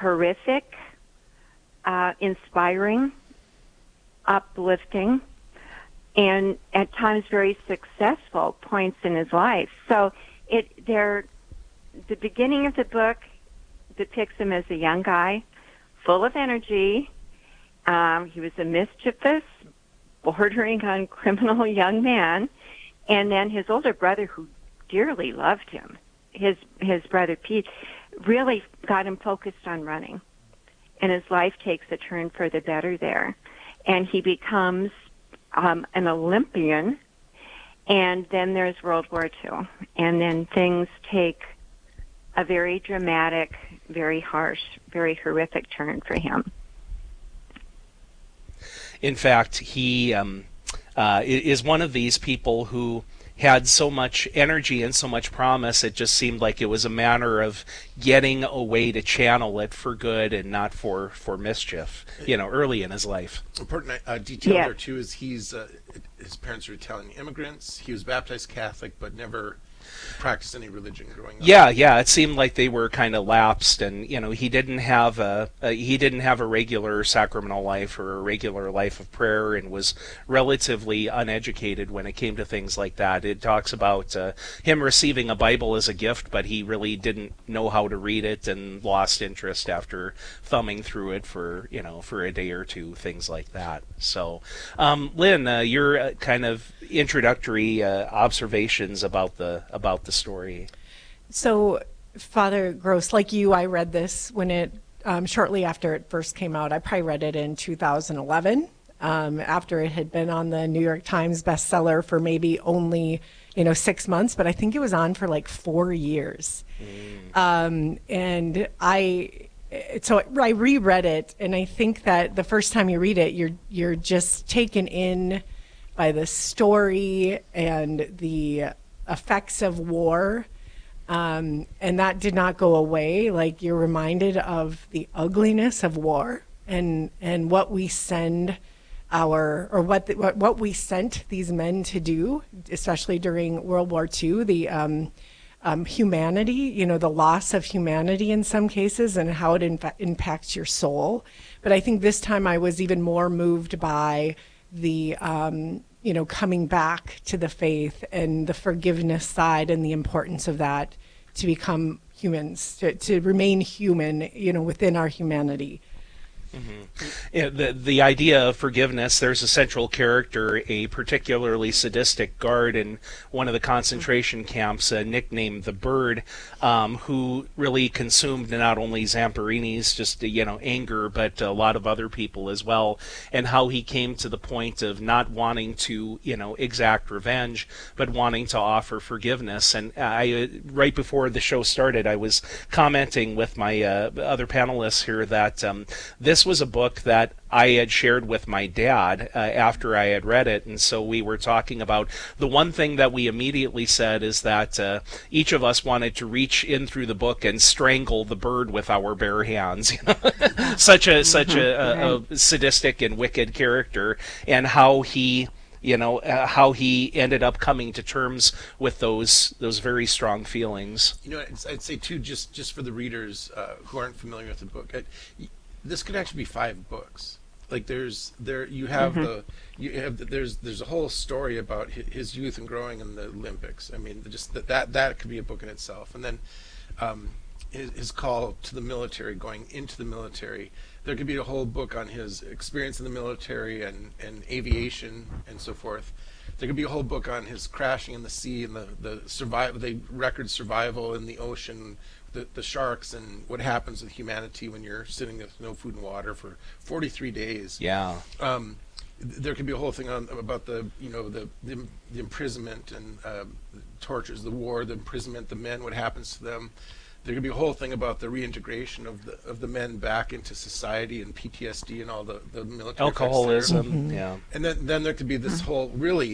horrific, inspiring, uplifting, and at times very successful points in his life. So the beginning of the book depicts him as a young guy, full of energy. He was a mischievous, bordering on criminal young man. And then his older brother, who dearly loved him, his brother Pete, really got him focused on running. And his life takes a turn for the better there. And he becomes an Olympian. And then there's World War II. And then things take a very dramatic, very harsh, very horrific turn for him. In fact, he is one of these people who had so much energy and so much promise, it just seemed like it was a matter of getting a way to channel it for good and not for mischief, early in his life. Important detail there, too, is his parents are Italian immigrants. He was baptized Catholic, but never practiced any religion growing up. Yeah, it seemed like they were kind of lapsed, and he didn't have a regular sacramental life or a regular life of prayer, and was relatively uneducated when it came to things like that. It talks about him receiving a Bible as a gift, but he really didn't know how to read it and lost interest after thumbing through it for a day or two, things like that. So, Lynn, your kind of introductory observations about the story. So, Father Gross, like you, I read this when it shortly after it first came out. I probably read it in 2011, after it had been on the New York Times bestseller for maybe only 6 months, but I think it was on for like 4 years. And I reread it, and I think that the first time you read it, you're just taken in by the story and the effects of war, and that did not go away. Like, you're reminded of the ugliness of war and what we send what we sent these men to do, especially during World War II. The humanity, the loss of humanity in some cases, and how it impacts your soul. But I think this time I was even more moved by the coming back to the faith and the forgiveness side and the importance of that to become humans, to remain human, within our humanity. Mm-hmm. Yeah, the idea of forgiveness, there's a central character, a particularly sadistic guard in one of the concentration camps, nicknamed the Bird, who really consumed not only Zamperini's anger, but a lot of other people as well, and how he came to the point of not wanting to exact revenge, but wanting to offer forgiveness. And I right before the show started, I was commenting with my other panelists here that this was a book that I had shared with my dad after I had read it, and so we were talking about the one thing that we immediately said is that each of us wanted to reach in through the book and strangle the Bird with our bare hands. Such a sadistic and wicked character, and how he ended up coming to terms with those very strong feelings. I'd say too, just for the readers who aren't familiar with the book, this could actually be 5 books. Like there's a whole story about his youth and growing in the Olympics. I mean, just that could be a book in itself. And then his call to the military, going into the military. There could be a whole book on his experience in the military and aviation and so forth. There could be a whole book on his crashing in the sea and the record survival in the ocean, the sharks, and what happens with humanity when you're sitting with no food and water for 43 days. Yeah. There could be a whole thing about the imprisonment and tortures, the war, the imprisonment, the men, what happens to them. There could be a whole thing about the reintegration of the men back into society and PTSD and all the military alcoholism. Yeah. And then there could be this whole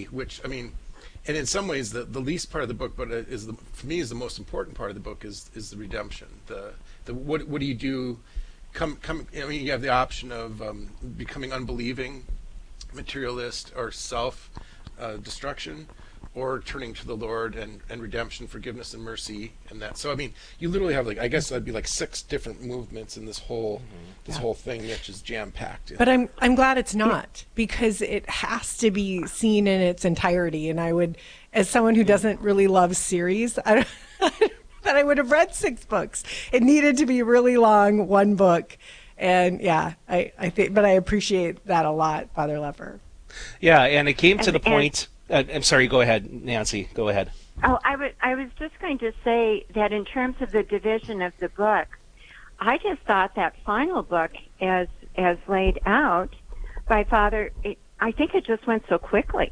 and in some ways the least part of the book, but for me is the most important part of the book is the redemption. What do you do? You have the option of becoming unbelieving, materialist, or self destruction, or turning to the Lord and redemption, forgiveness, and mercy, and that. So I mean, you literally have I guess that'd be 6 different movements in this whole whole thing, which is jam packed. But I'm glad it's not, because it has to be seen in its entirety. And I would, as someone who doesn't really love series, that I would have read 6 books. It needed to be really long, one book. And yeah, I think, but I appreciate that a lot, Father Leper. Yeah, and it came to the point. I'm sorry. Go ahead, Nancy. Go ahead. Oh, I was just going to say that in terms of the division of the book, I just thought that final book, as laid out by Father, I think it just went so quickly,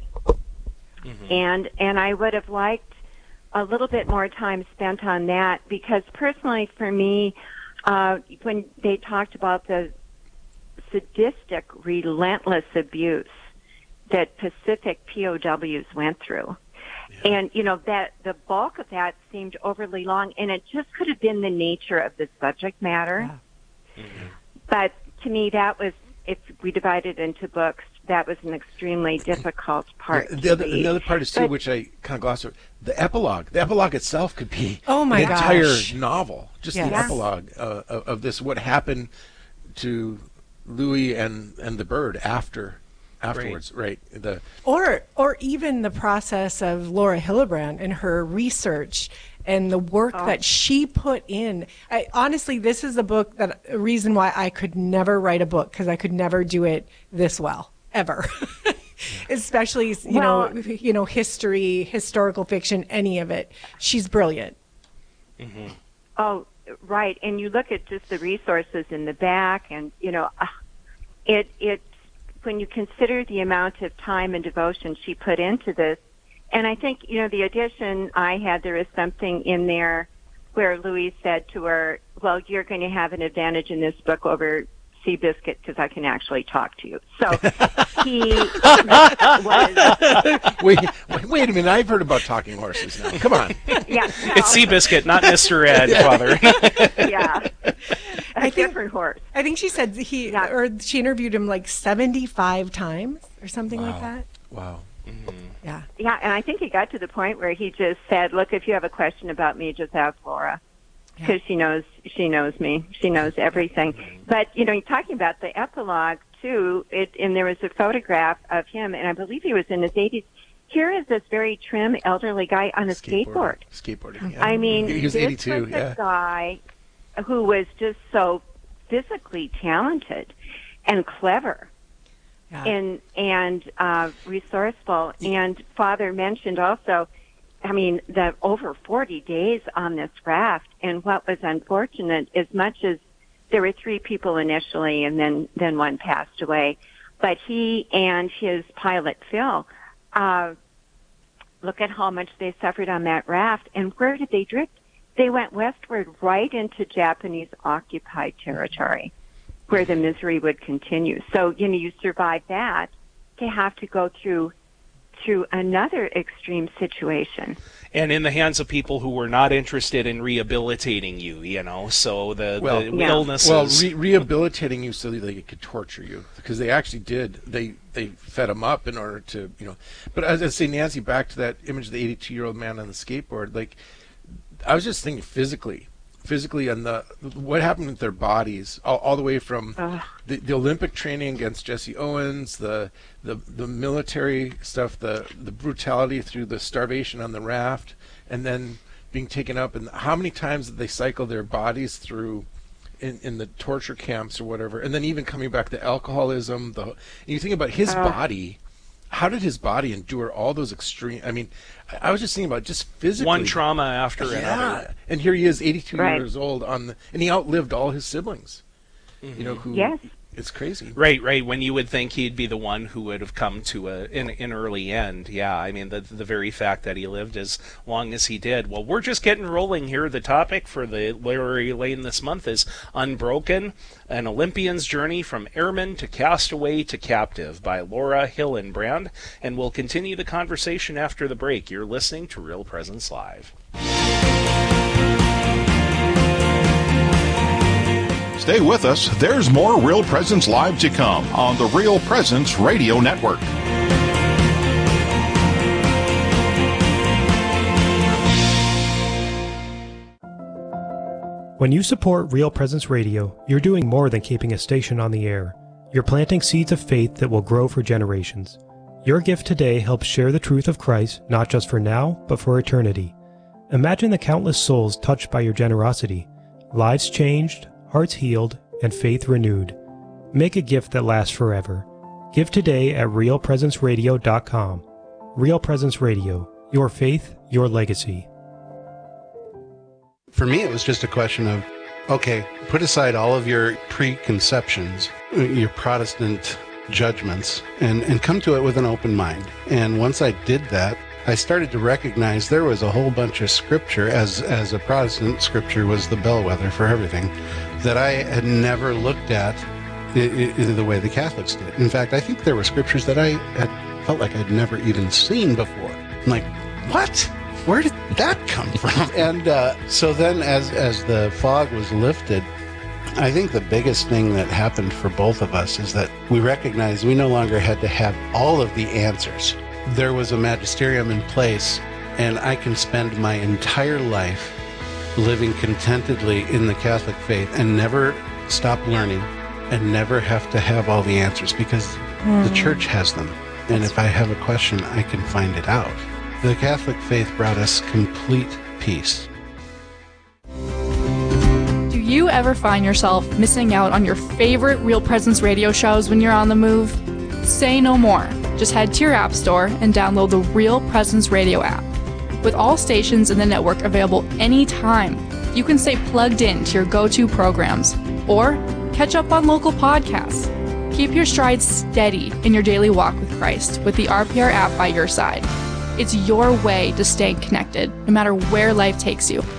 and I would have liked a little bit more time spent on that, because personally, for me, when they talked about the sadistic, relentless abuse that Pacific POWs went through. Yeah. And, that the bulk of that seemed overly long, and it just could have been the nature of the subject matter. Yeah. But to me, that was, if we divided into books, that was an extremely difficult part. The other part is, too, which I kind of glossed over, the epilogue. The epilogue itself could be an entire novel. Just the epilogue of this, what happened to Louis and the bird afterwards, right? Or even the process of Laura Hillebrand and her research and the work that she put in. Honestly, this is a reason why I could never write a book, because I could never do it this well, ever. Especially, history, historical fiction, any of it. She's brilliant. Mm-hmm. Oh, right. And you look at just the resources in the back, and, it when you consider the amount of time and devotion she put into this, and I think, the addition I had, there is something in there where Louis said to her, well, you're going to have an advantage in this book over Seabiscuit because I can actually talk to you. So he was... Wait a minute. I've heard about talking horses now. Come on. Yeah, it's Seabiscuit, not Mr. Ed, Father. Yeah. Different horse. I think she said she interviewed him 75 times or something like that. Wow. Mm-hmm. Yeah. Yeah, and I think he got to the point where he just said, look, if you have a question about me, just ask Laura. Because she knows me. She knows everything. But, you're talking about the epilogue, too, and there was a photograph of him, and I believe he was in his 80s. Here is this very trim, elderly guy on a skateboard. Skateboarding, yeah. I mean, he was 82, this was a guy who was just so physically talented and clever. Yeah. And resourceful. And Father mentioned also, the over 40 days on this raft. And what was unfortunate, as much as there were 3 people initially and then one passed away, but he and his pilot, Phil, look at how much they suffered on that raft. And where did they drift? They went westward right into Japanese occupied territory, where the misery would continue. So, you survive that to have to go through another extreme situation. And in the hands of people who were not interested in rehabilitating you, so the illnesses... Well, rehabilitating you so that they could torture you, because they actually did. They fed him up in order to, But as I say, Nancy, back to that image of the 82-year-old man on the skateboard, I was just thinking physically on what happened with their bodies, all the way from the Olympic training against Jesse Owens, the military stuff, the brutality through the starvation on the raft, and then being taken up, and how many times did they cycle their bodies through in the torture camps or whatever, and then even coming back to alcoholism. And you think about his body. How did his body endure all those extreme? I was just thinking about just physically. One trauma after another. And here he is, 82 years old, and he outlived all his siblings. Mm-hmm. It's crazy. Right. When you would think he'd be the one who would have come to an early end. Yeah, the very fact that he lived as long as he did. Well, we're just getting rolling here. The topic for the Literary Lane this month is Unbroken, an Olympian's Journey from Airman to Castaway to Captive by Laura Hillenbrand. And we'll continue the conversation after the break. You're listening to Real Presence Live. Stay with us. There's more Real Presence Live to come on the Real Presence Radio Network. When you support Real Presence Radio, you're doing more than keeping a station on the air. You're planting seeds of faith that will grow for generations. Your gift today helps share the truth of Christ, not just for now, but for eternity. Imagine the countless souls touched by your generosity, lives changed, hearts healed, and faith renewed. Make a gift that lasts forever. Give today at realpresenceradio.com. Real Presence Radio, your faith, your legacy. For me, it was just a question of, okay, put aside all of your preconceptions, your Protestant judgments, and come to it with an open mind. And once I did that, I started to recognize there was a whole bunch of scripture, as a Protestant, scripture was the bellwether for everything, that I had never looked at in the way the Catholics did. In fact, I think there were scriptures that I had felt like I'd never even seen before. I'm like, what? Where did that come from? And so then as the fog was lifted, I think the biggest thing that happened for both of us is that we recognized we no longer had to have all of the answers. There was a magisterium in place, and I can spend my entire life living contentedly in the Catholic faith and never stop learning and never have to have all the answers because the church has them. And if I have a question, I can find it out. The Catholic faith brought us complete peace. Do you ever find yourself missing out on your favorite Real Presence radio shows when you're on the move? Say no more. Just head to your app store and download the Real Presence Radio app. With all stations in the network available anytime, you can stay plugged in to your go-to programs or catch up on local podcasts. Keep your stride steady in your daily walk with Christ with the RPR app by your side. It's your way to stay connected, no matter where life takes you.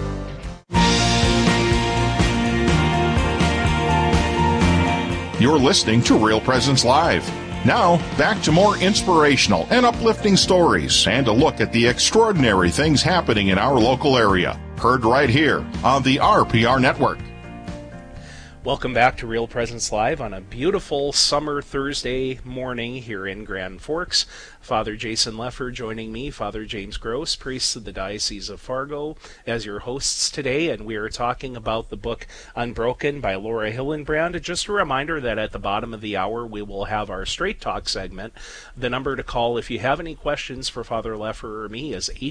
You're listening to Real Presence Live. Now, back to more inspirational and uplifting stories and a look at the extraordinary things happening in our local area. Heard right here on the RPR Network. Welcome back to Real Presence Live on a beautiful summer Thursday morning here in Grand Forks. Father Jason Leffer joining me, Father James Gross, priest of the Diocese of Fargo, as your hosts today, and we are talking about the book Unbroken by Laura Hillenbrand. Just a reminder that at the bottom of the hour we will have our Straight Talk segment. The number to call if you have any questions for Father Leffer or me is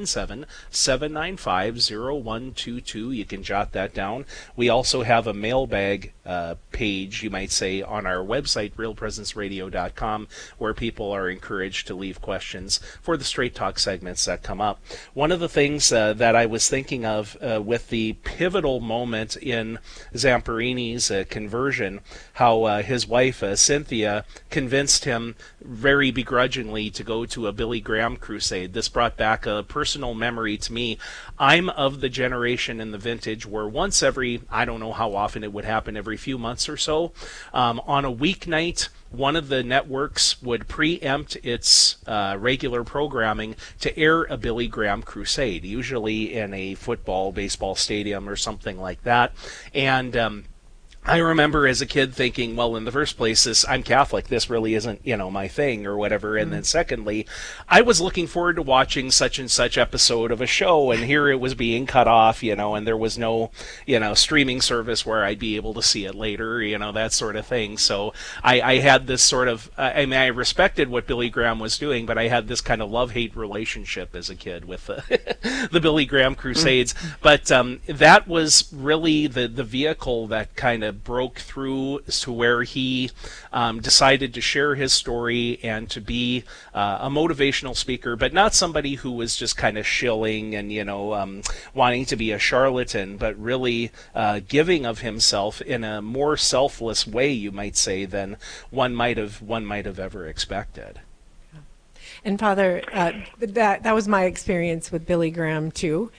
877-795-0122. You can jot that down. We also have a mailbag page, you might say, on our website, realpresenceradio.com, where people are encouraged to leave questions for the Straight Talk segments that come up. One of the things that I was thinking of with the pivotal moment in Zamperini's conversion, how his wife, Cynthia, convinced him very begrudgingly to go to a Billy Graham crusade. This brought back a personal memory to me. I'm of the generation in the vintage where once every, I don't know how often it would happen, every few months or so, on a weeknight, one of the networks would preempt its regular programming to air a Billy Graham crusade, usually in a football, baseball stadium or something like that. And I remember as a kid thinking, well, in the first place, I'm Catholic. This really isn't, my thing or whatever. And then secondly, I was looking forward to watching such and such episode of a show, and here it was being cut off, and there was no, streaming service where I'd be able to see it later, that sort of thing. So I had this sort of, I respected what Billy Graham was doing, but I had this kind of love-hate relationship as a kid with the Billy Graham crusades. But that was really the vehicle that kind of broke through to where he decided to share his story and to be a motivational speaker, but not somebody who was just kind of shilling and wanting to be a charlatan, but really giving of himself in a more selfless way, you might say, than one might have ever expected. And Father, that was my experience with Billy Graham too.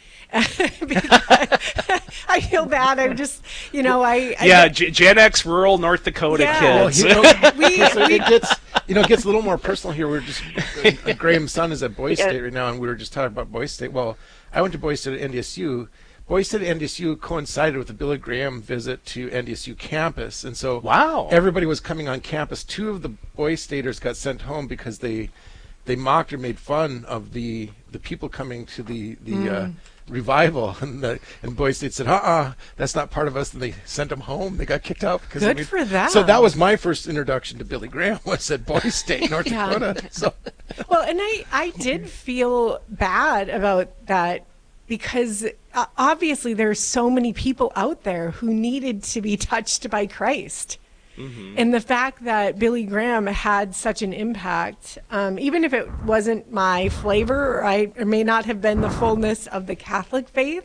I feel bad. I'm just, Gen X rural North Dakota kids. Well, it gets a little more personal here. We're just Graham's son is at Boys State right now, and we were just talking about Boys State. Well, I went to Boys State at NDSU. Boys State at NDSU coincided with the Billy Graham visit to NDSU campus, and so everybody was coming on campus. Two of the Boys Staters got sent home because they mocked or made fun of the people coming to the revival, and Boys State said, that's not part of us, and they sent them home. They got kicked out because Good for them. So that was my first introduction to Billy Graham, was at Boys State, North Yeah. Dakota. So Well, and I did feel bad about that, because obviously there's so many people out there who needed to be touched by Christ. Mm-hmm. And the fact that Billy Graham had such an impact, even if it wasn't my flavor, or I may not have been the fullness of the Catholic faith,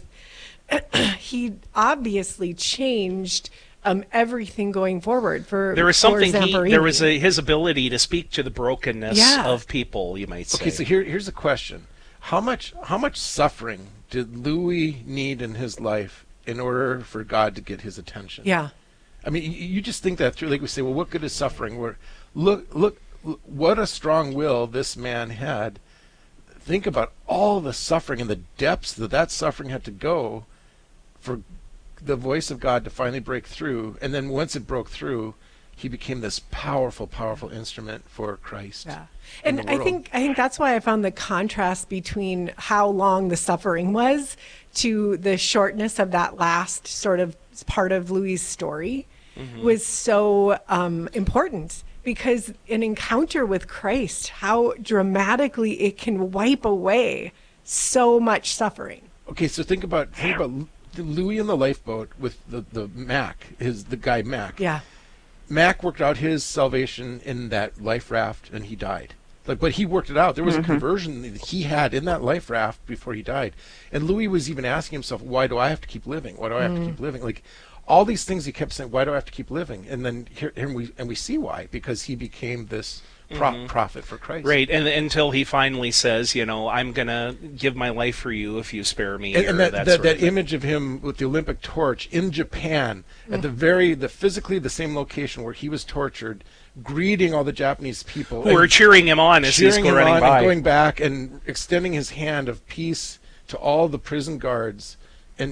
he obviously changed everything going forward. There was something. His ability to speak to the brokenness of people, you might say. Okay, so here's a question: How much suffering did Louis need in his life in order for God to get his attention? Yeah. I mean, you just think that through. Like we say, well, what good is suffering? Look, what a strong will this man had. Think about all the suffering and the depths that suffering had to go for the voice of God to finally break through. And then once it broke through, he became this powerful, powerful instrument for Christ. Yeah. And I think that's why I found the contrast between how long the suffering was to the shortness of that last sort of part of Louis' story was so important, because an encounter with Christ, how dramatically it can wipe away so much suffering. Okay, so think about Louis in the lifeboat with the Mac, the guy Mac. Yeah. Mac worked out his salvation in that life raft, and he died. But he worked it out. There was a conversion that he had in that life raft before he died. And Louis was even asking himself, why do I have to keep living? Why do I have to keep living? Like, all these things he kept saying, why do I have to keep living? And then we see why, because he became this prophet for Christ. Right, and until he finally says, I'm going to give my life for you if you spare me. And that image of him with the Olympic torch in Japan, at the physically the same location where he was tortured, greeting all the Japanese people who were cheering him on as he's running by, and going back and extending his hand of peace to all the prison guards, and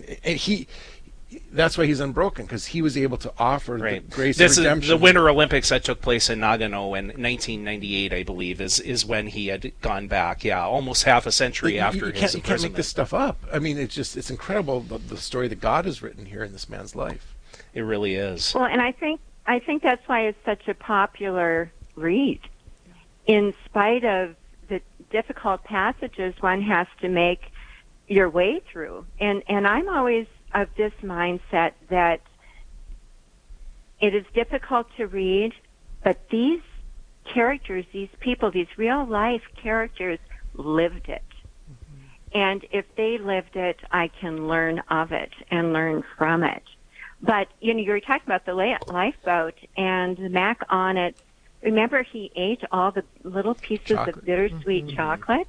that's why he's unbroken, because he was able to offer the grace of redemption. The Winter Olympics that took place in Nagano in 1998, I believe, is when he had gone back. Yeah, almost half a century after his imprisonment. You can't make this stuff up. I mean, it's incredible the story that God has written here in this man's life. It really is. Well, and I think that's why it's such a popular read. In spite of the difficult passages one has to make your way through. And I'm always of this mindset that it is difficult to read, but these characters, these people, these real life characters lived it. And if they lived it, I can learn of it and learn from it. But, you were talking about the lifeboat and the Mac on it. Remember, he ate all the little pieces of bittersweet chocolate?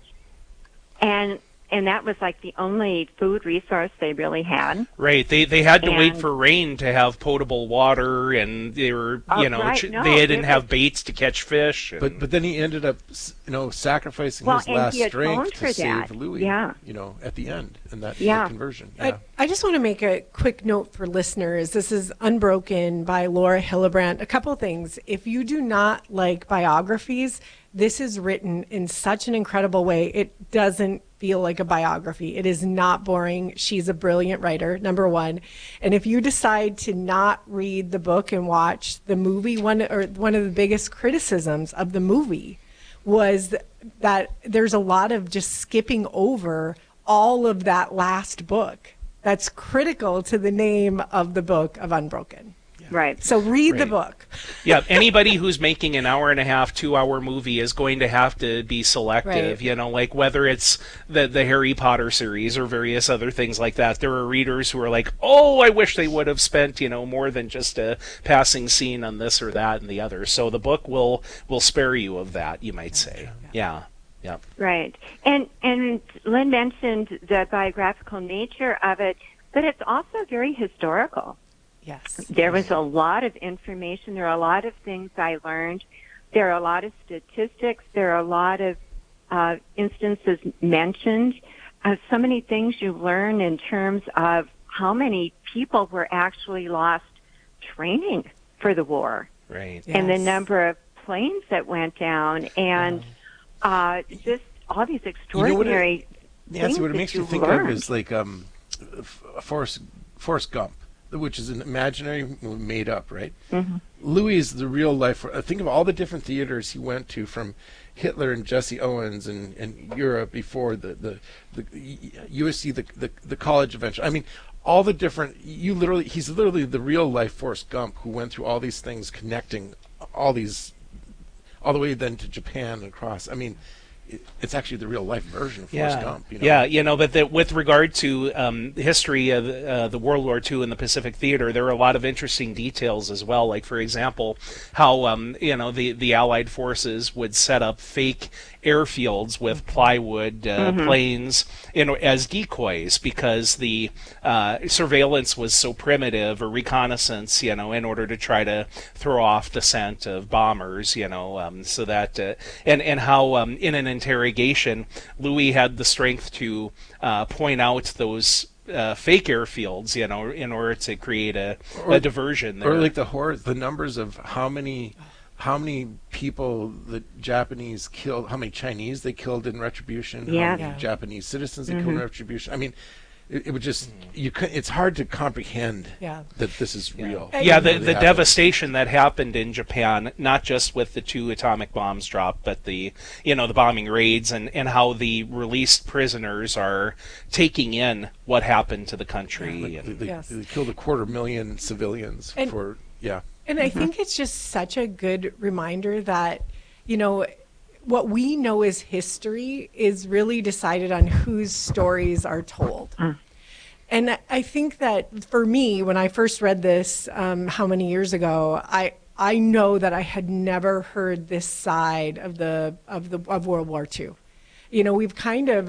And that was like the only food resource they really had. Right. They had to wait for rain to have potable water, and they were, they didn't have baits to catch fish. But then he ended up, sacrificing his last strength to save Louis. Yeah. At the end in that conversion. Yeah. I just want to make a quick note for listeners. This is Unbroken by Laura Hillebrand. A couple things. If you do not like biographies, this is written in such an incredible way. It doesn't feel like a biography. It is not boring. She's a brilliant writer, number one. And if you decide to not read the book and watch the movie, one of the biggest criticisms of the movie was that there's a lot of just skipping over all of that last book. That's critical to the name of the book of Unbroken. Right. So read the book. Yeah, anybody who's making an hour and a half, 2-hour movie is going to have to be selective, like whether it's the Harry Potter series or various other things like that. There are readers who are like, oh, I wish they would have spent, more than just a passing scene on this or that and the other. So the book will spare you of that, you might say. Yeah. Yeah. Right. And Lynn mentioned the biographical nature of it, but it's also very historical. Yes. There was a lot of information. There are a lot of things I learned. There are a lot of statistics. There are a lot of instances mentioned. So many things you learn in terms of how many people were actually lost training for the war. Right. And the number of planes that went down, and just all these extraordinary Nancy, things what it that makes me you think learned. of is like Forrest Gump, which is an imaginary made up, right? Mm-hmm. Louis is the real life. Think of all the different theaters he went to, from Hitler and Jesse Owens and Europe before the USC, the college adventure. I mean, all the different. He's literally the real life Forrest Gump who went through all these things, connecting all the way then to Japan and across. I mean, it's actually the real life version of Forrest Gump. Yeah, but with regard to history of the World War II and the Pacific Theater, there are a lot of interesting details as well. Like, for example, how the Allied forces would set up fake airfields with plywood planes as decoys, because the surveillance was so primitive, or reconnaissance, in order to try to throw off the scent of bombers, so that and how in an interrogation, Louis had the strength to point out those fake airfields, in order to create a diversion there. Or like the numbers of how many people the Japanese killed, how many Chinese they killed in retribution, how many Japanese citizens they killed in retribution. I mean, it would just it's hard to comprehend that this is real. Yeah, the devastation that happened in Japan, not just with the 2 atomic bombs dropped, but the bombing raids and how the released prisoners are taking in what happened to the country. They killed 250,000 civilians And I think it's just such a good reminder that, what we know as history is really decided on whose stories are told. And I think that for me, when I first read this, how many years ago, I know that I had never heard this side of World War II. We've kind of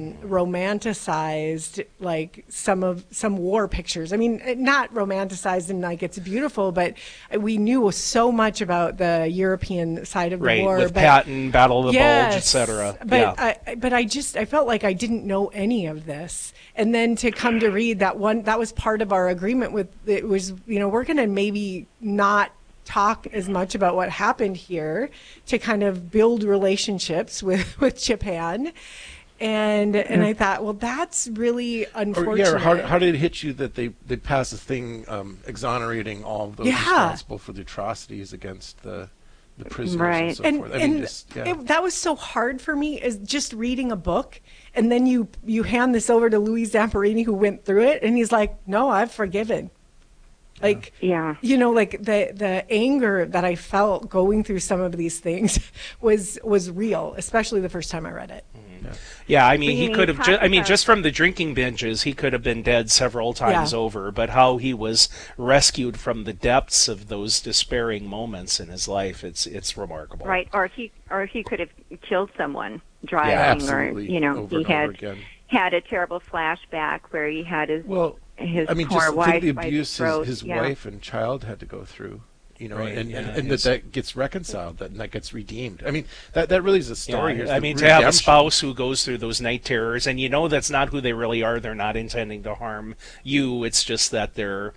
romanticized like some war pictures. I mean, not romanticized and like it's beautiful, but we knew so much about the European side of the war. With Patton, Battle of the Bulge, etc. But I felt like I didn't know any of this. And then to come to read that was part of our agreement with it was, we're going to maybe not talk as much about what happened here to kind of build relationships with Japan. And I thought, well, that's really unfortunate. How did it hit you that they passed a thing exonerating all of those responsible for the atrocities against the prisoners and so forth? That was so hard for me, is just reading a book, and then you hand this over to Louis Zamperini, who went through it, and he's like, no, I've forgiven. Like, like the anger that I felt going through some of these things was real, especially the first time I read it. Yeah, I mean, he could have. Just from the drinking binges, he could have been dead several times over. But how he was rescued from the depths of those despairing moments in his life, it's remarkable. Right, or he could have killed someone driving, or he had a terrible flashback where he had his. Poor wife, think the abuse his wife and child had to go through, and that gets reconciled, that gets redeemed. I mean, that really is a story. Yeah, to have a spouse who goes through those night terrors, and that's not who they really are. They're not intending to harm you. It's just that they're,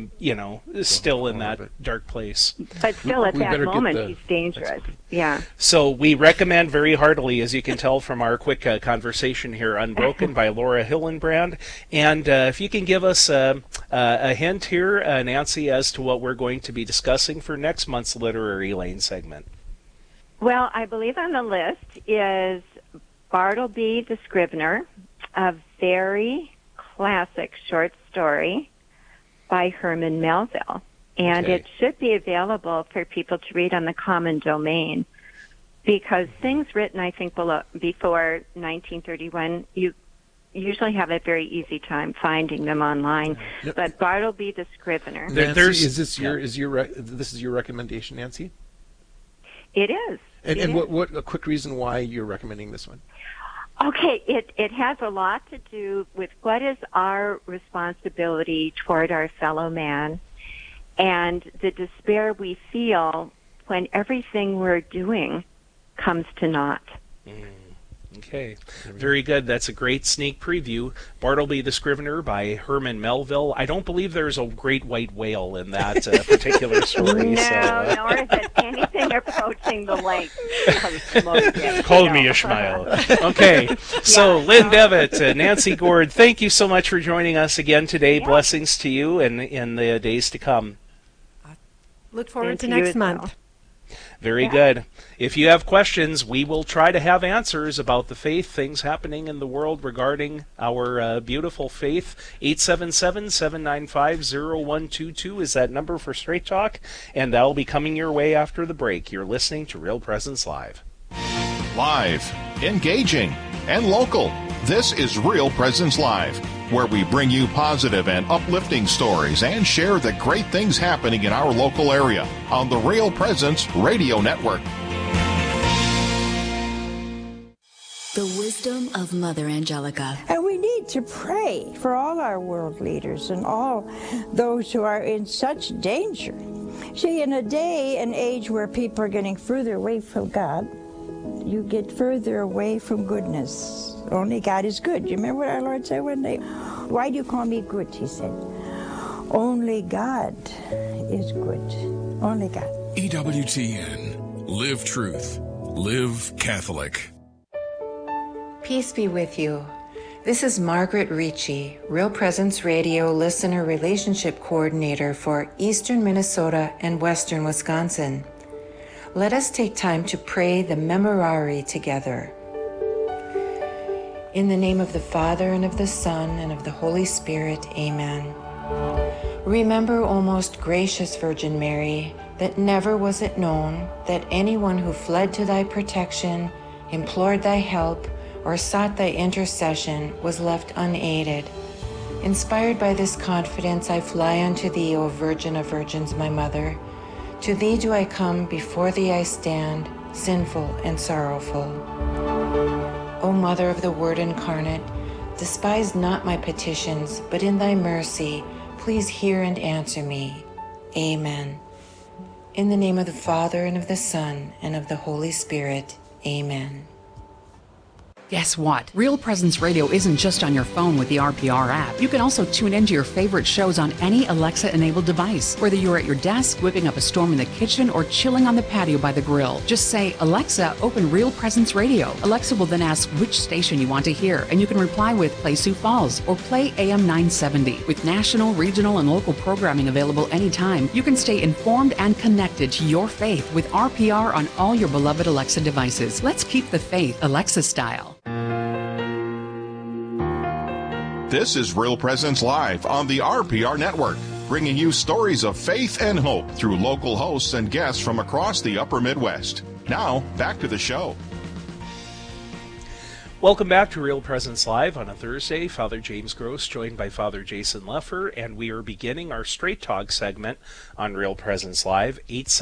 still in that dark place. But still, at that moment, he's dangerous. Yeah. So we recommend very heartily, as you can tell from our quick conversation here, Unbroken by Laura Hillenbrand. And if you can give us a hint here, Nancy, as to what we're going to be discussing for next month's Literary Lane segment. Well, I believe on the list is Bartleby the Scrivener, a very classic short story by Herman Melville. And it should be available for people to read on the common domain, because things written, I think, before 1931, you usually have a very easy time finding them online. Yep. But Bartleby the Scrivener. Nancy, is this your recommendation, Nancy? It is. And what a quick reason why you're recommending this one? Okay, it has a lot to do with what is our responsibility toward our fellow man, and the despair we feel when everything we're doing comes to naught. Okay, very good. That's a great sneak preview. Bartleby the Scrivener by Herman Melville. I don't believe there's a great white whale in that particular story. No, nor is it anything approaching the length of smoke. Call me Ishmael. Okay, so Lynn Devitt, Nancy Gord, thank you so much for joining us again today. Yeah. Blessings to you and in the days to come. Look forward to Thank you next as month. well. Very good. If you have questions, we will try to have answers about the faith, things happening in the world regarding our beautiful faith. 877-795-0122 is that number for Straight Talk, and that'll be coming your way after the break. You're listening to Real Presence Live. Live, engaging, and local. This is Real Presence Live, where we bring you positive and uplifting stories and share the great things happening in our local area on the Real Presence Radio Network. The wisdom of Mother Angelica. And we need to pray for all our world leaders and all those who are in such danger. See, in a day and age where people are getting further away from God, you get further away from goodness. Only God is good. You remember what our Lord said one day? Why do you call me good? He said. Only God is good. Only God. EWTN. Live truth. Live Catholic. Peace be with you. This is Margaret Ricci, Real Presence Radio Listener Relationship Coordinator for Eastern Minnesota and Western Wisconsin. Let us take time to pray the Memorare together. In the name of the Father, and of the Son, and of the Holy Spirit, amen. Remember, O most gracious Virgin Mary, that never was it known that anyone who fled to thy protection, implored thy help, or sought thy intercession was left unaided. Inspired by this confidence, I fly unto thee, O Virgin of Virgins, my Mother. To thee do I come, before thee I stand, sinful and sorrowful. O Mother of the Word incarnate, despise not my petitions, but in thy mercy, please hear and answer me. Amen. In the name of the Father, and of the Son, and of the Holy Spirit. Amen. Guess what? Real Presence Radio isn't just on your phone with the RPR app. You can also tune into your favorite shows on any Alexa-enabled device, whether you're at your desk, whipping up a storm in the kitchen, or chilling on the patio by the grill. Just say, Alexa, open Real Presence Radio. Alexa will then ask which station you want to hear, and you can reply with Play Sioux Falls or Play AM 970. With national, regional, and local programming available anytime, you can stay informed and connected to your faith with RPR on all your beloved Alexa devices. Let's keep the faith Alexa style. This is Real Presence Live on the RPR Network, bringing you stories of faith and hope through local hosts and guests from across the upper Midwest. Now, back to the show. Welcome back to Real Presence Live on a Thursday. Father James Gross joined by Father Jason Leffer, and we are beginning our Straight Talk segment on Real Presence Live.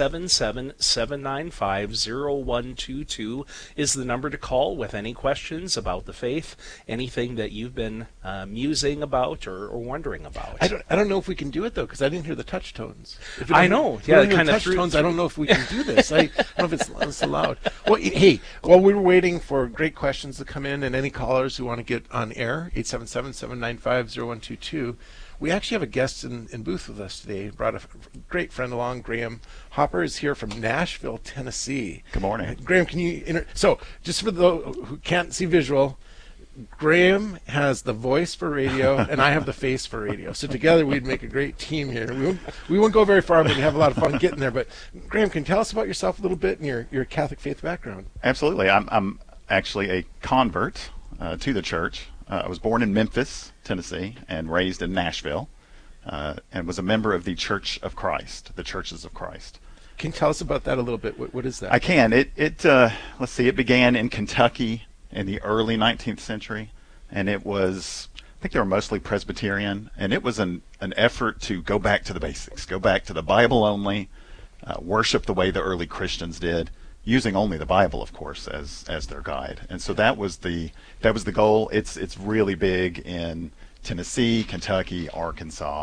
877-795-0122 is the number to call with any questions about the faith, anything that you've been musing about or wondering about. I don't know if we can do it, though, because I didn't hear the touch tones. I know. Yeah, kind of touch tones. I don't know if we can do this. I don't know if it's allowed. Well, hey, while we were waiting for great questions to come in, and any callers who want to get on air, 877-795-0122. We actually have a guest in booth with us today. Brought a great friend along. Graham Hopper is here from Nashville, Tennessee. Good morning. Graham, can you... So, just for those who can't see visual, Graham has the voice for radio, and I have the face for radio. So together we'd make a great team here. We won't go very far, but we have a lot of fun getting there. But Graham, can you tell us about yourself a little bit and your Catholic faith background? Absolutely. I'm actually a convert to the church. I was born in Memphis, Tennessee, and raised in Nashville, and was a member of the Church of Christ, the Churches of Christ. Can you tell us about that a little bit? What is that? I can. Let's see, it began in Kentucky in the early 19th century, and it was, I think they were mostly Presbyterian, and it was an effort to go back to the basics, go back to the Bible only, worship the way the early Christians did, using only the Bible, of course, as their guide. And so that was the goal. It's really big in Tennessee, Kentucky, Arkansas,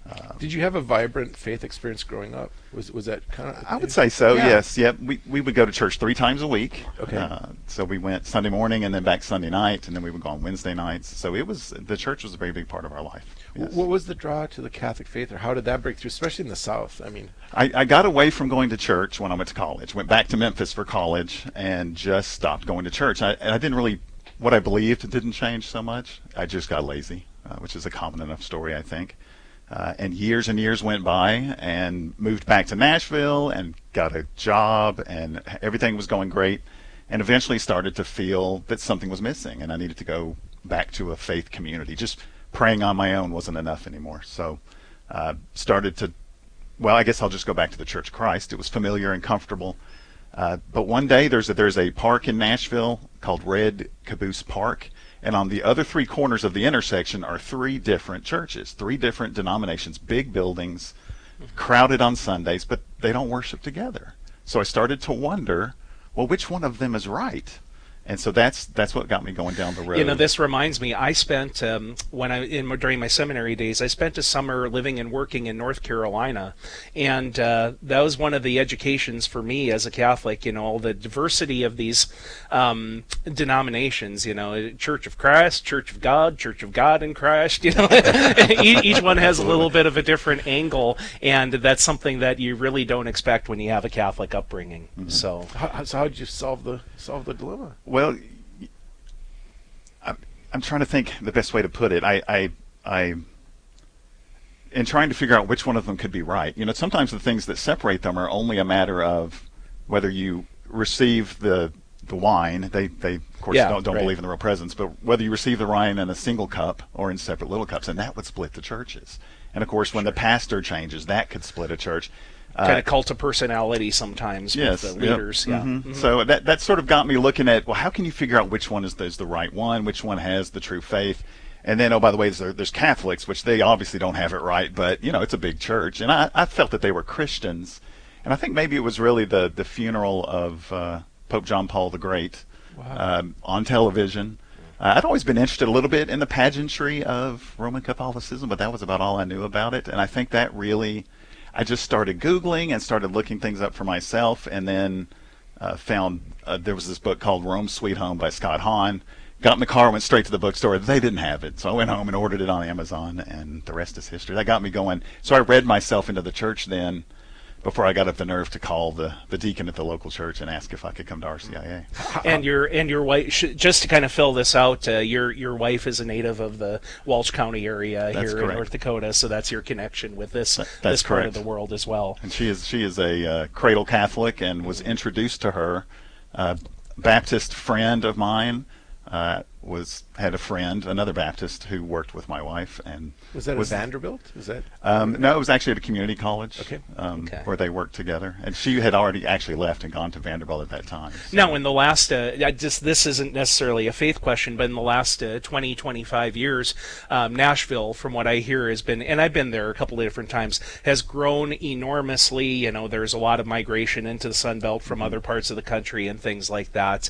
Did you have a vibrant faith experience growing up? Was that kind of? I would say so. Yeah. Yes. Yep. We would go to church 3 times a week. Okay. So we went Sunday morning and then back Sunday night, and then we would go on Wednesday nights. So the church was a very big part of our life. Yes. What was the draw to the Catholic faith, or how did that break through, especially in the South? I mean, I got away from going to church when I went to college. Went back to Memphis for college and just stopped going to church. I didn't really, what I believed didn't change so much. I just got lazy, which is a common enough story, I think. And years went by, and moved back to Nashville and got a job, and everything was going great, and eventually started to feel that something was missing, and I needed to go back to a faith community. Just praying on my own wasn't enough anymore. So started to, well, I guess I'll just go back to the Church of Christ. It was familiar and comfortable. But one day there's a park in Nashville called Red Caboose Park, and on the other 3 corners of the intersection are 3 different churches, 3 different denominations, big buildings, crowded on Sundays, but they don't worship together. So I started to wonder, well, which one of them is right? And so that's what got me going down the road. You know, this reminds me. I spent during my seminary days, I spent a summer living and working in North Carolina, and that was one of the educations for me as a Catholic. You know, the diversity of these denominations. You know, Church of Christ, Church of God in Christ. You know, each one has a little bit of a different angle, and that's something that you really don't expect when you have a Catholic upbringing. Mm-hmm. So how did you solve the dilemma? Well, I'm trying to think the best way to put it. I in trying to figure out which one of them could be right. You know, sometimes the things that separate them are only a matter of whether you receive the wine. They of course don't believe in the real presence, but whether you receive the wine in a single cup or in separate little cups, and that would split the churches. And of course, when the pastor changes, that could split a church. Kind of cult of personality sometimes with the leaders. Yep. Yeah. Mm-hmm. So that sort of got me looking at, well, how can you figure out which one is the right one, which one has the true faith? And then, oh, by the way, there's Catholics, which they obviously don't have it right, but, you know, it's a big church. And I felt that they were Christians. And I think maybe it was really the funeral of Pope John Paul the Great on television. I'd always been interested a little bit in the pageantry of Roman Catholicism, but that was about all I knew about it. And I think that really... I just started Googling and started looking things up for myself, and then found there was this book called Rome Sweet Home by Scott Hahn. Got in the car, went straight to the bookstore. They didn't have it, so I went home and ordered it on Amazon, and the rest is history. That got me going. So I read myself into the church then, before I got up the nerve to call the deacon at the local church and ask if I could come to RCIA. And your wife, just to kind of fill this out, your wife is a native of the Walsh County area here in North Dakota, so that's your connection with this part of the world as well. And she is a cradle Catholic, and was introduced to her. Baptist friend of mine had a friend, another Baptist, who worked with my wife. And was that at Vanderbilt? Is that? No, it was actually at a community college. Okay. Where they worked together, and she had already actually left and gone to Vanderbilt at that time. So. Now, in the last, this isn't necessarily a faith question, but in the last 20, 25 years, Nashville, from what I hear, has been, and I've been there a couple of different times, has grown enormously. You know, there's a lot of migration into the Sun Belt from other parts of the country and things like that.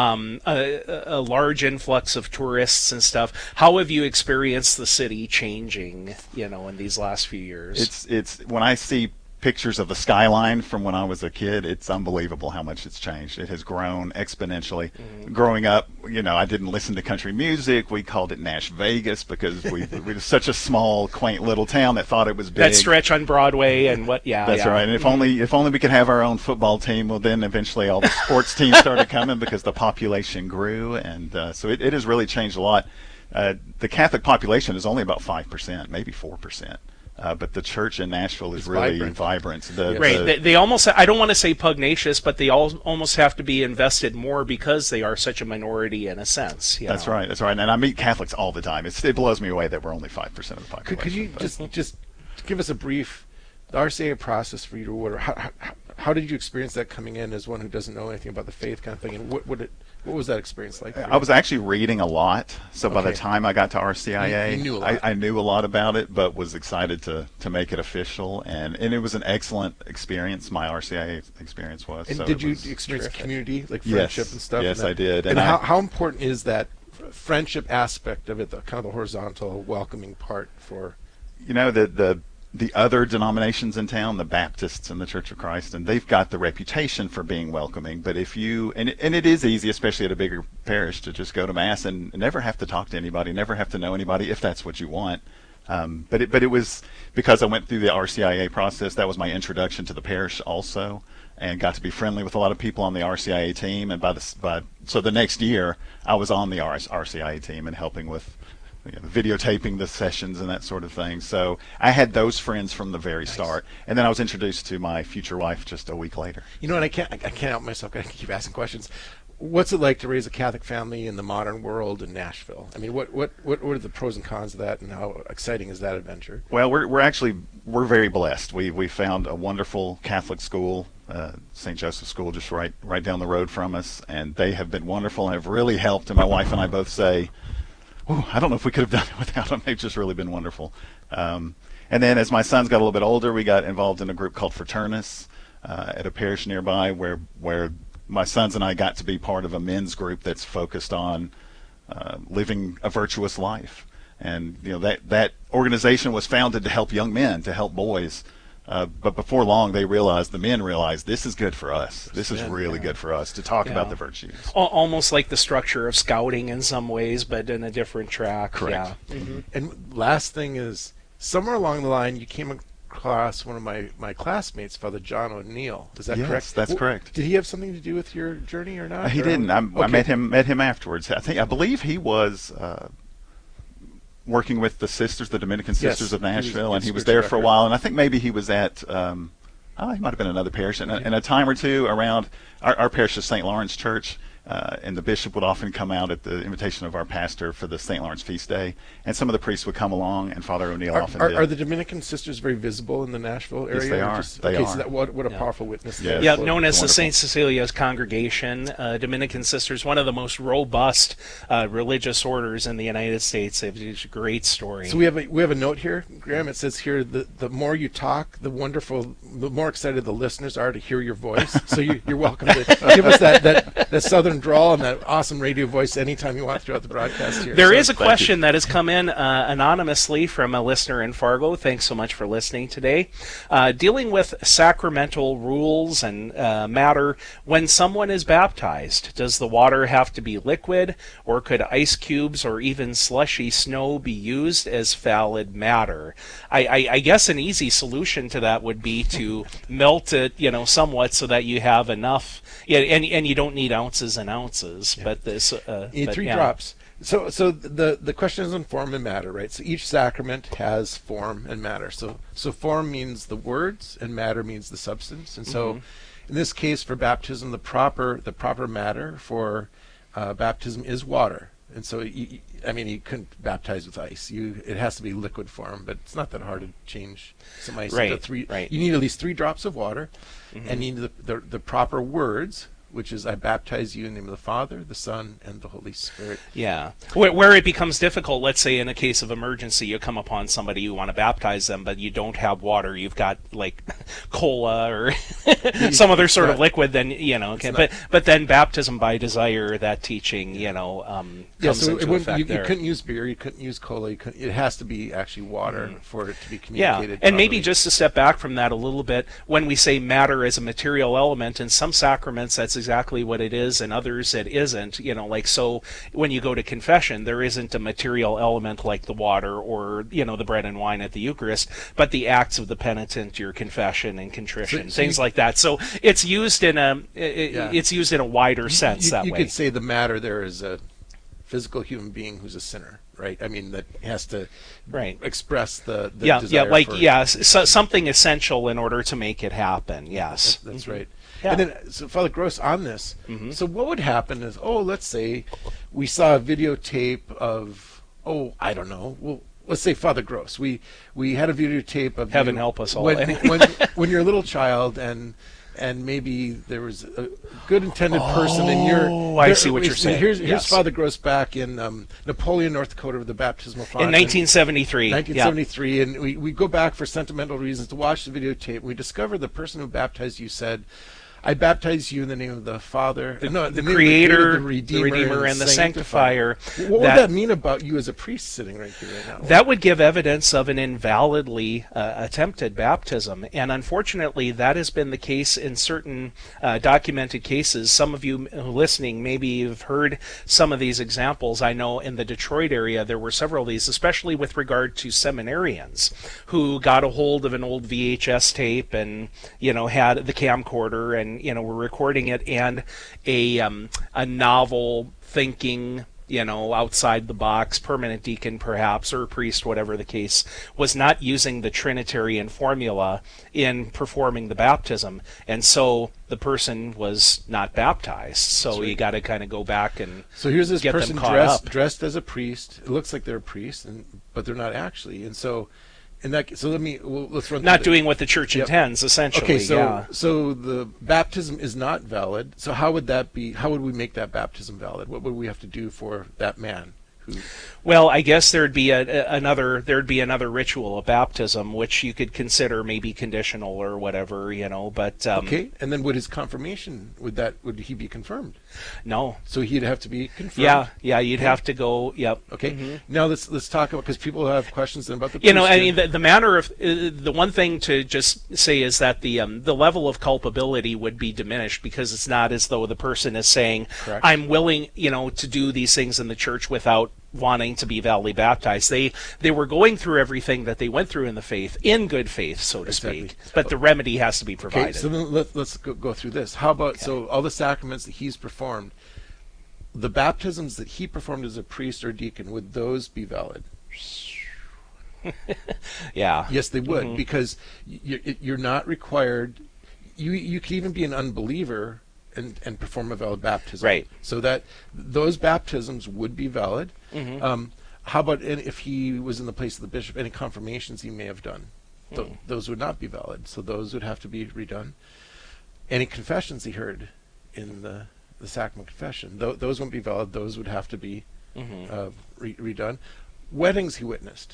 A large influx of tourists and stuff. How have you experienced the city changing, you know, in these last few years? It's when I see pictures of the skyline from when I was a kid, it's unbelievable how much it's changed. It has grown exponentially. Mm-hmm. Growing up, you know, I didn't listen to country music. We called it Nash Vegas because we were such a small, quaint little town that thought it was big. That stretch on Broadway and what? Yeah, that's right. And if only we could have our own football team. Well, then eventually all the sports teams started coming because the population grew, and so it has really changed a lot. The Catholic population is only about 5%, maybe 4%. But the church in Nashville is really vibrant. They almost, I don't want to say pugnacious, but they almost have to be invested more because they are such a minority in a sense. That's right. And I meet Catholics all the time. It blows me away that we're only 5% of the population. Could you just give us a brief, the RCIA process for you to order? How did you experience that coming in as one who doesn't know anything about the faith kind of thing? And what was that experience like? I was actually reading a lot, so by the time I got to RCIA, you knew a lot. I knew a lot about it, but was excited to make it official, and it was an excellent experience. My RCIA experience was. And did you experience community, like friendship and stuff? Yes, I did. And how important is that friendship aspect of it, the kind of the horizontal welcoming part for? You know, the the other denominations in town, the Baptists and the Church of Christ, and they've got the reputation for being welcoming. But if you, and it is easy, especially at a bigger parish, to just go to Mass and never have to talk to anybody, never have to know anybody, if that's what you want. But it was because I went through the RCIA process. That was my introduction to the parish also, and got to be friendly with a lot of people on the RCIA team. And so the next year, I was on the RCIA team and helping with videotaping the sessions and that sort of thing. So I had those friends from the very start, and then I was introduced to my future wife just a week later. You know, and I can't help myself. I keep asking questions. What's it like to raise a Catholic family in the modern world in Nashville? I mean, what are the pros and cons of that, and how exciting is that adventure? Well, we're very blessed. We found a wonderful Catholic school, St. Joseph's School, just right down the road from us, and they have been wonderful and have really helped. And my wife and I both say, I don't know if we could have done it without them. They've just really been wonderful. And then as my sons got a little bit older, we got involved in a group called Fraternus at a parish nearby, where my sons and I got to be part of a men's group that's focused on living a virtuous life. And that organization was founded to help young men, to help boys. But before long, the men realized this is good for us. This is really good for us to talk about the virtues. Almost like the structure of scouting in some ways, but in a different track. Correct. Yeah. Mm-hmm. And last thing is, somewhere along the line, you came across one of my classmates, Father John O'Neill. Is that correct? Yes, that's correct. Did he have something to do with your journey or not? He didn't. I met him afterwards. I believe he was working with the sisters, the Dominican Sisters of Nashville, and he was there for a while. And I think maybe he was at, he might have been another parish. And a time or two around, our parish is St. Lawrence Church, and the bishop would often come out at the invitation of our pastor for the St. Lawrence feast day. And some of the priests would come along, and Father O'Neill often did. Are the Dominican Sisters very visible in the Nashville area? Yes, they are. So what a powerful witness. Yes. Yeah, known as the St. Cecilia's Congregation, Dominican Sisters, one of the most robust religious orders in the United States. It's a great story. So we have a note here, Graham. It says here, the more you talk, the more excited the listeners are to hear your voice. So you're welcome to give us that southern drawl and that awesome radio voice anytime you want throughout the broadcast here. There is a question that has come in anonymously from a listener in Fargo. Thanks so much for listening today. Dealing with sacramental rules and matter when someone is baptized, does the water have to be liquid, or could ice cubes or even slushy snow be used as valid matter? I guess an easy solution to that would be to melt it, somewhat, so that you have enough. Yeah, and you don't need ounces and ounces, but this you need 3 drops. So the question is on form and matter, right? So each sacrament has form and matter. So form means the words, and matter means the substance. And so, in this case, for baptism, the proper matter for baptism is water. And so, you couldn't baptize with ice. It has to be liquid form, but it's not that hard to change some ice into 3. Right. You need at least 3 drops of water, and you need the proper words, which is, I baptize you in the name of the Father, the Son, and the Holy Spirit. Yeah. Where it becomes difficult, let's say in a case of emergency, you come upon somebody, you want to baptize them, but you don't have water, you've got like cola or some other sort of liquid, then, but then baptism by desire, that teaching, comes into effect you there. You couldn't use beer, you couldn't use cola, it has to be actually water for it to be communicated and properly. maybe just to step back from that a little bit, when we say matter as a material element, in some sacraments that's exactly what it is, and others it isn't. So when you go to confession, there isn't a material element like the water or the bread and wine at the Eucharist, but the acts of the penitent, your confession and contrition, things like that. So it's used in a wider sense that way. You could say the matter there is a physical human being who's a sinner, right? I mean, that has to express the desire something essential in order to make it happen. Yes, that's right. Yeah. And then, so Father Gross, on this, so what would happen is, let's say we saw a videotape of, I don't know, well, let's say Father Gross, we had a videotape of Heaven help us all. when you're a little child and maybe there was a good intended person in your... I see what you're saying. Here's Father Gross back in Napoleon, North Dakota, with the baptismal font. In 1973. 1973, and we go back for sentimental reasons to watch the videotape. We discover the person who baptized you said, I baptize you in the name of the Father, the name of Creator, the Redeemer, and the Sanctifier. What would that mean about you as a priest sitting right here right now? That would give evidence of an invalidly attempted baptism, and unfortunately, that has been the case in certain documented cases. Some of you listening maybe have heard some of these examples. I know in the Detroit area there were several of these, especially with regard to seminarians who got a hold of an old VHS tape and had the camcorder and were recording it, and a novel thinking outside the box permanent deacon perhaps, or priest, whatever the case, was not using the Trinitarian formula in performing the baptism, and so the person was not baptized. So you got to kind of go back and so here's this get person them caught up. dressed as a priest. It looks like they're a priest, but they're not actually, and so. Let's run. Not doing what the church intends, essentially. Okay, so the baptism is not valid. So how would that be? How would we make that baptism valid? What would we have to do for that man who? Well, I guess there'd be another ritual of baptism, which you could consider maybe conditional or whatever, But okay, and then would his confirmation would he be confirmed? No. So he'd have to be confirmed. Yeah, you'd have to go. Yep. Okay. Mm-hmm. Now let's talk about, because people have questions about the. The manner of the one thing to just say is that the level of culpability would be diminished, because it's not as though the person is saying, correct, I'm willing, to do these things in the church without wanting to be validly baptized. They were going through everything that they went through in the faith, in good faith, so to speak. But the remedy has to be provided. Okay, so then let's go through this. How about, so all the sacraments that he's performed, the baptisms that he performed as a priest or deacon, would those be valid? Yeah. Yes, they would, because you're not required. You could even be an unbeliever and perform a valid baptism. Right. So that those baptisms would be valid. Mm-hmm. How about if he was in the place of the bishop, any confirmations he may have done? Those would not be valid. So those would have to be redone. Any confessions he heard in the sacrament confession, those wouldn't be valid. Those would have to be redone. Weddings he witnessed,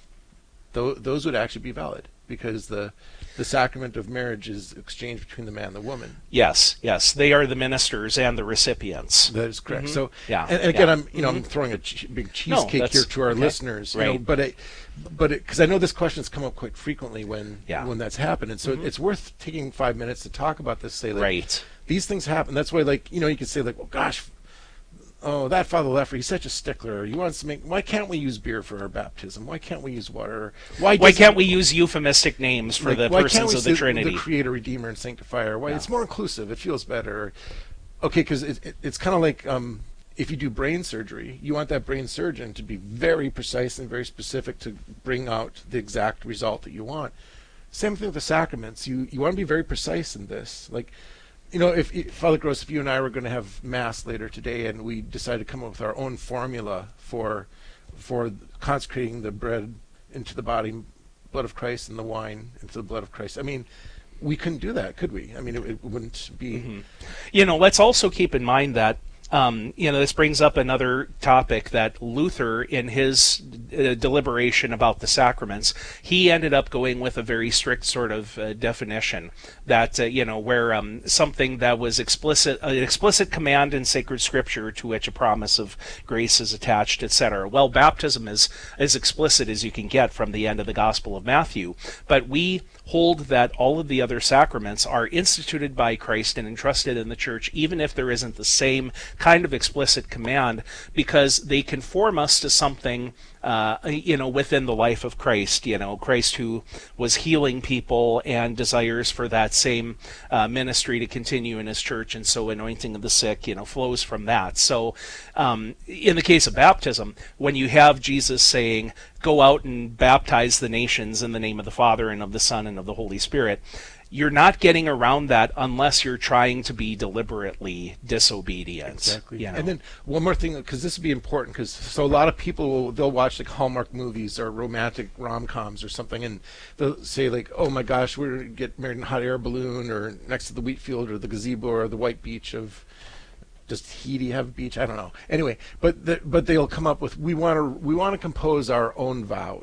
those would actually be valid, because the sacrament of marriage is exchanged between the man and the woman. Yes, they are the ministers and the recipients. That is correct. Mm-hmm. So, yeah, and again, I'm throwing a big cheesecake here to our listeners, right. But because I know this question has come up quite frequently when that's happened, and so it's worth taking 5 minutes to talk about this. Say, like, these things happen. That's why, you could say, like, well, gosh. Oh, that Father Leffler, he's such a stickler. He wants to make. Why can't we use beer for our baptism? Why can't we use water? Why can't we use euphemistic names for the persons of the Trinity? The Creator, Redeemer, and Sanctifier. Why it's more inclusive? It feels better. Okay, because it's kind of like if you do brain surgery, you want that brain surgeon to be very precise and very specific to bring out the exact result that you want. Same thing with the sacraments. You want to be very precise in this, like. If Father Gross, if you and I were going to have Mass later today, and we decided to come up with our own formula for consecrating the bread into the body, blood of Christ, and the wine into the blood of Christ, I mean, we couldn't do that, could we? I mean, it wouldn't be. Mm-hmm. Let's also keep in mind that this brings up another topic, that Luther, in his deliberation about the sacraments, he ended up going with a very strict sort of definition that, where something that was an explicit command in sacred scripture to which a promise of grace is attached, etc. Well, baptism is as explicit as you can get from the end of the Gospel of Matthew, but we hold that all of the other sacraments are instituted by Christ and entrusted in the church, even if there isn't the same kind of explicit command, because they conform us to something within the life of Christ. Christ who was healing people and desires for that same ministry to continue in his church, and so anointing of the sick, flows from that. So in the case of baptism, when you have Jesus saying, go out and baptize the nations in the name of the Father and of the Son and of the Holy Spirit, you're not getting around that unless you're trying to be deliberately disobedient. Exactly. And then one more thing, because this would be important, because a lot of people they'll watch like Hallmark movies or romantic rom-coms or something, and they'll say like, oh my gosh, we're going to get married in a hot air balloon or next to the wheat field or the gazebo or the white beach of, does Tahiti have a beach? I don't know. Anyway, but they'll come up with, we want to compose our own vows.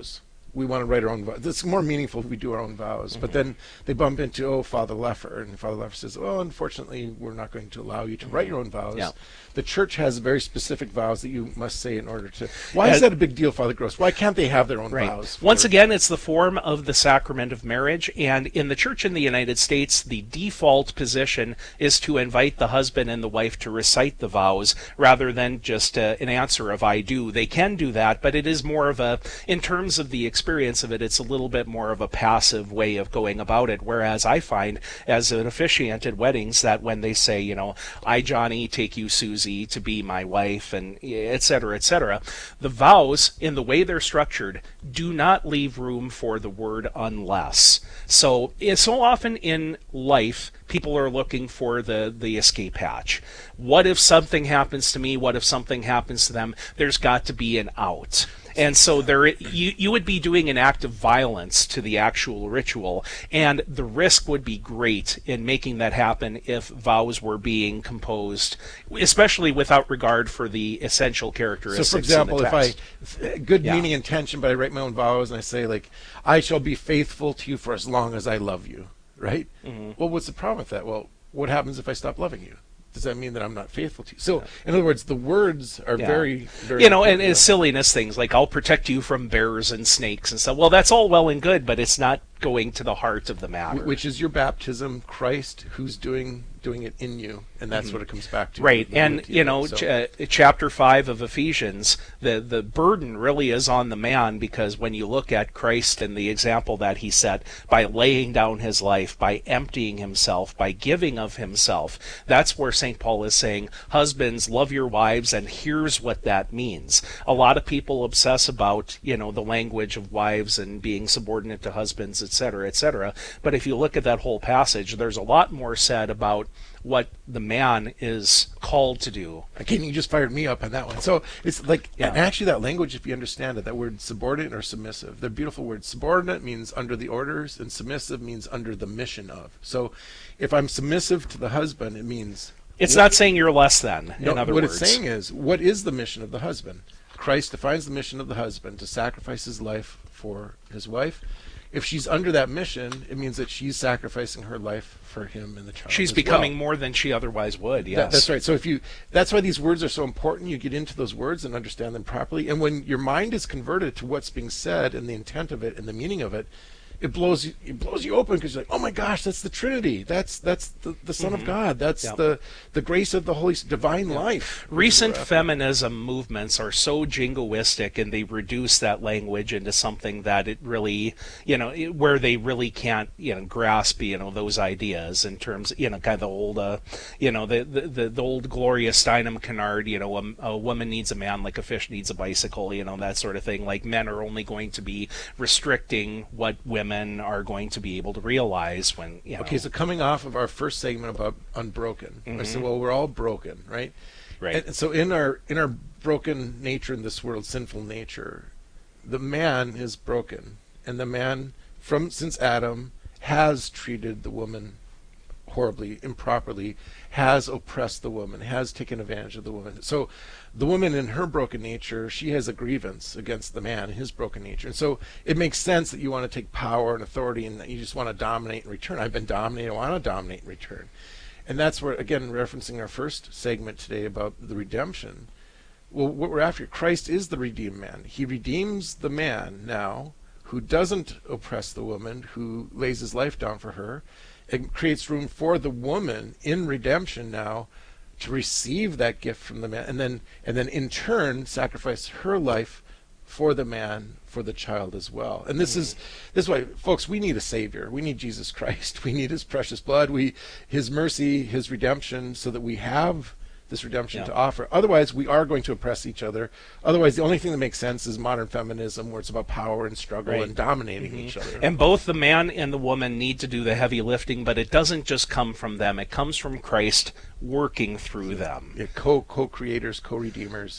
we want to write our own vows. It's more meaningful if we do our own vows. But then they bump into, Father Leffer, and Father Leffer says, well, unfortunately, we're not going to allow you to write your own vows. Yeah. The church has very specific vows that you must say in order to... Why is that a big deal, Father Gross? Why can't they have their own vows? Once again, it's the form of the sacrament of marriage, and in the church in the United States, the default position is to invite the husband and the wife to recite the vows rather than just an answer of I do. They can do that, but it is more of a, in terms of the experience of it, it's a little bit more of a passive way of going about it, whereas I find as an officiant at weddings that when they say, you know, I, Johnny, take you, Susie, to be my wife, and et cetera, the vows, in the way they're structured, do not leave room for the word unless. So often in life, people are looking for the escape hatch. What if something happens to me? What if something happens to them? There's got to be an out. And so you would be doing an act of violence to the actual ritual, and the risk would be great in making that happen if vows were being composed, especially without regard for the essential characteristics. So, for example, in the text. good meaning intention, but I write my own vows and I say, like, I shall be faithful to you for as long as I love you, right? Mm-hmm. Well, what's the problem with that? Well, what happens if I stop loving you? Does that mean that I'm not faithful to you? So, in other words, the words are very, very... You know, and silliness things, like, I'll protect you from bears and snakes and stuff. Well, that's all well and good, but it's not going to the heart of the matter. Which is your baptism, Christ, who's doing it in you, and that's what it comes back to. Right, and, you know, chapter 5 of Ephesians, the burden really is on the man, because when you look at Christ and the example that he set by laying down his life, by emptying himself, by giving of himself, that's where St. Paul is saying, husbands, love your wives, and here's what that means. A lot of people obsess about, you know, the language of wives and being subordinate to husbands, etc., but if you look at that whole passage, there's a lot more said about what the man is called to do. Again, you just fired me up on that one. So it's like, and actually that language, if you understand it, that word subordinate or submissive, they're beautiful words. Subordinate means under the orders, and submissive means under the mission of. So if I'm submissive to the husband, it means... It's not saying you're less than, in other words. What it's saying is, what is the mission of the husband? Christ defines the mission of the husband to sacrifice his life for his wife. If she's under that mission, it means that she's sacrificing her life for him and the child. She's becoming more than she otherwise would. Yes, that's right. So that's why these words are so important. You get into those words and understand them properly. And when your mind is converted to what's being said and the intent of it and the meaning of it, it blows you open, because you're like, oh my gosh, that's the Trinity. That's the Son of God. That's the grace of the Holy divine life. Recent feminism movements are so jingoistic, and they reduce that language into something that it really, you know, where they really can't, you know, grasp, you know, those ideas in terms, you know, kind of the old, you know, the old Gloria Steinem canard, you know, a woman needs a man like a fish needs a bicycle, you know, that sort of thing. Like, men are only going to be restricting what women are going to be able to realize when, you know. Okay, so coming off of our first segment about unbroken, I said, well, we're all broken, right? Right. And so in our broken nature in this world, sinful nature, the man is broken, and the man since Adam has treated the woman horribly, improperly, has oppressed the woman, has taken advantage of the woman. So the woman in her broken nature, she has a grievance against the man in his broken nature. And so it makes sense that you want to take power and authority and that you just want to dominate in return. I've been dominated, I want to dominate in return. And that's where, again, referencing our first segment today about the redemption. Well, what we're after, Christ is the redeemed man. He redeems the man now who doesn't oppress the woman, who lays his life down for her. It creates room for the woman in redemption now to receive that gift from the man, and then in turn sacrifice her life for the man, for the child as well. And this is why, folks, we need a Savior. We need Jesus Christ. We need His precious blood. His mercy, His redemption, so that we have this redemption to offer. Otherwise, we are going to oppress each other. Otherwise, the only thing that makes sense is modern feminism, where it's about power and struggle and dominating each other. And both the man and the woman need to do the heavy lifting, but it doesn't just come from them. It comes from Christ working through them. Yeah, co-creators, co-redeemers.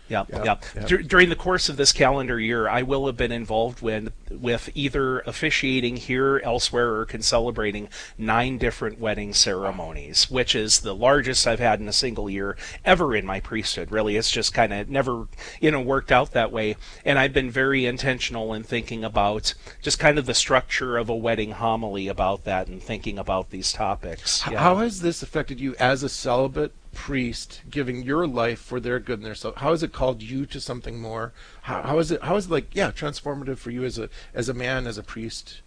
During the course of this calendar year, I will have been involved with either officiating here, elsewhere, or celebrating 9 different wedding ceremonies, which is the largest I've had in a single year ever in my priesthood. Really, it's just kind of never, worked out that way. And I've been very intentional in thinking about just kind of the structure of a wedding homily about that and thinking about these topics. How has this affected you as a celibate priest, giving your life for their good and their soul? How has it called you to something more? How is it transformative for you as a man, as a priest?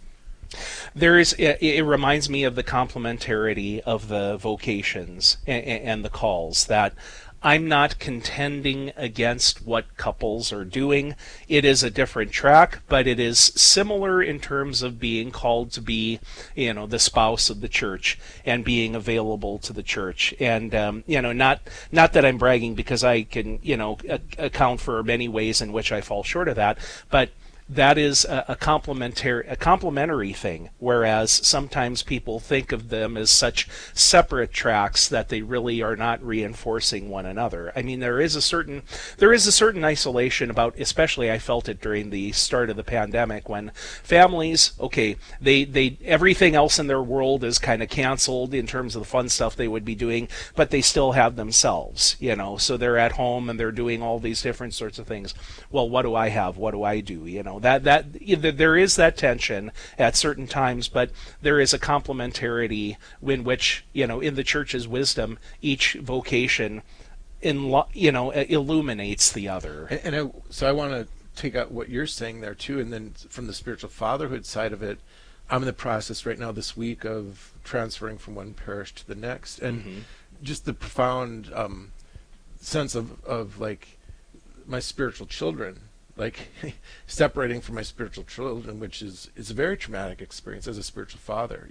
It reminds me of the complementarity of the vocations and the calls, that I'm not contending against what couples are doing. It is a different track, but it is similar in terms of being called to be, the spouse of the church and being available to the church. And, not that I'm bragging, because I can, account for many ways in which I fall short of that, but that is a complementary thing, whereas sometimes people think of them as such separate tracks that they really are not reinforcing one another. I mean, there is a certain isolation about, especially I felt it during the start of the pandemic, when families, they everything else in their world is kind of canceled in terms of the fun stuff they would be doing, but they still have themselves, so they're at home and they're doing all these different sorts of things. Well, what do I have? What do I do? That there is that tension at certain times, but there is a complementarity in which, in the church's wisdom, each vocation illuminates the other. So I want to take out what you're saying there too, and then from the spiritual fatherhood side of it, I'm in the process right now this week of transferring from one parish to the next, and just the profound sense of like my spiritual children, like separating from my spiritual children, which is a very traumatic experience as a spiritual father.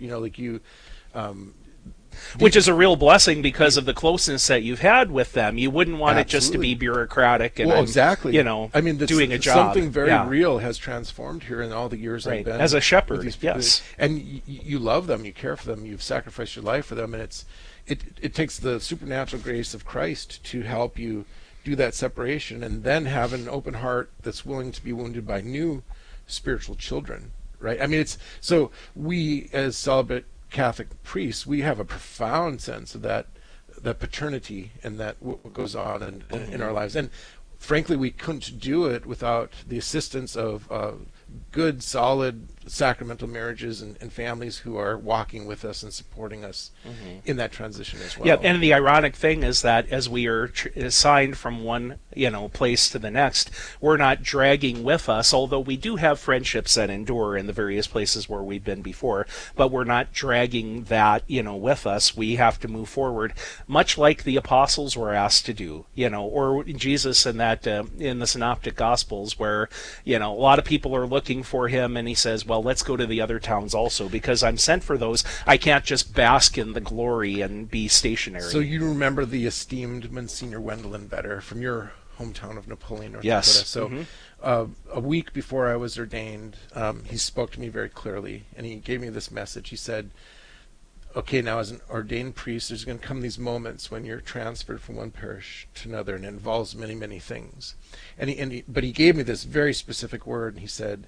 Which is a real blessing because of the closeness that you've had with them. You wouldn't want it just to be bureaucratic and exactly. I mean, doing a job. Something very real has transformed here in all the years I've been as a shepherd. Yes, and you love them, you care for them, you've sacrificed your life for them, and it takes the supernatural grace of Christ to help you do that separation, and then have an open heart that's willing to be wounded by new spiritual children, right? I mean, so we as celibate Catholic priests, we have a profound sense of that paternity and that what goes on in our lives. And frankly, we couldn't do it without the assistance of good, solid, sacramental marriages and families who are walking with us and supporting us in that transition as well. Yeah, and the ironic thing is that as we are assigned from one place to the next, we're not dragging with us, although we do have friendships that endure in the various places where we've been before, but we're not dragging that with us. We have to move forward, much like the apostles were asked to do, or Jesus in that in the Synoptic Gospels, where a lot of people are looking for him, and he says, well, let's go to the other towns also, because I'm sent for those. I can't just bask in the glory and be stationary. So you remember the esteemed Monsignor Wendelin Vetter from your hometown of Napoleon, North Dakota. So a week before I was ordained, he spoke to me very clearly, and he gave me this message. He said, okay, now as an ordained priest, there's going to come these moments when you're transferred from one parish to another, and it involves many, many things. But he gave me this very specific word, and he said,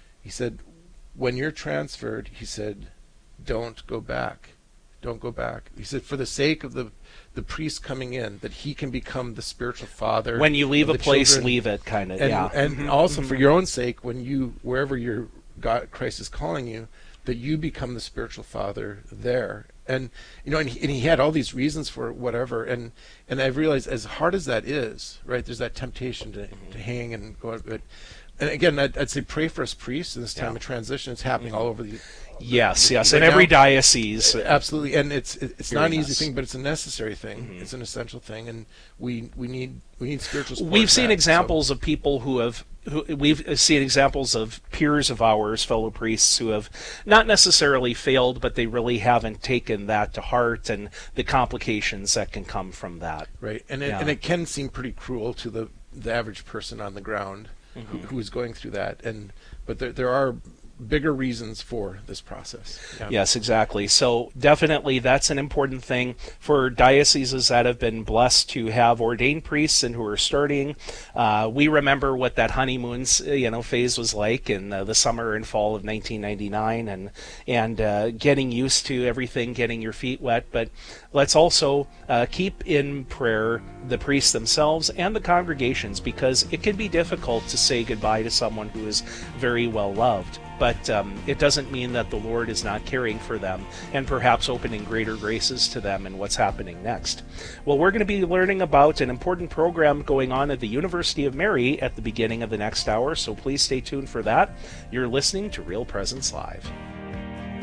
when you're transferred, he said, don't go back. Don't go back. He said, for the sake of the priest coming in, that he can become the spiritual father. When you leave a place, children, leave it, kind of. And also for your own sake, when wherever Christ is calling you, that you become the spiritual father there. And and he had all these reasons for whatever, and I've realized, as hard as that is, right, there's that temptation to hang and go. But and again, I'd say pray for us priests in this time of transition. It's happening all over the yes, in every diocese. Absolutely, and it's not an easy thing, but it's a necessary thing. It's an essential thing, and we need spiritual support. We've seen examples of people we've seen examples of peers of ours, fellow priests, who have not necessarily failed, but they really haven't taken that to heart, and the complications that can come from that. Right, and it can seem pretty cruel to the average person on the ground who is going through that. But there are bigger reasons for this process. Yeah. Yes, exactly. So definitely that's an important thing for dioceses that have been blessed to have ordained priests and who are starting. We remember what that honeymoon phase was like in the summer and fall of 1999, and getting used to everything, getting your feet wet. But let's also keep in prayer the priests themselves and the congregations, because it can be difficult to say goodbye to someone who is very well loved. But it doesn't mean that the Lord is not caring for them and perhaps opening greater graces to them in what's happening next. Well, we're going to be learning about an important program going on at the University of Mary at the beginning of the next hour, so please stay tuned for that. You're listening to Real Presence Live.